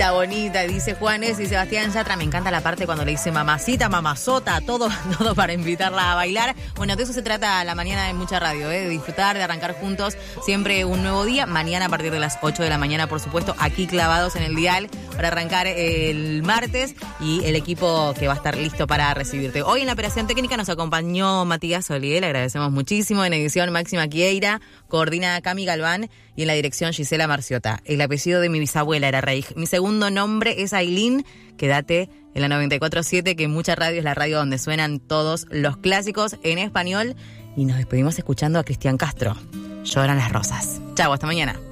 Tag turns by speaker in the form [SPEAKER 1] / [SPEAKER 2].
[SPEAKER 1] Mamacita bonita, dice Juanes y Sebastián Yatra. Me encanta la parte cuando le dice mamacita, mamazota, todo para invitarla a bailar. Bueno, de eso se trata la mañana de Mucha Radio, de disfrutar, de arrancar juntos siempre un nuevo día. Mañana a partir de las 8 de la mañana, por supuesto, aquí clavados en el dial para arrancar el martes y el equipo que va a estar listo para recibirte. Hoy en la operación técnica nos acompañó Matías Oliel, le agradecemos muchísimo. En edición Máxima Quieira, coordina Cami Galván y en la dirección Gisela Marciota. El apellido de mi bisabuela era Reig. Mi segundo nombre es Ailín. Quédate en la 94.7, que Mucha Radio es la radio donde suenan todos los clásicos en español. Y nos despedimos escuchando a Cristian Castro. Lloran las rosas. Chau, hasta mañana.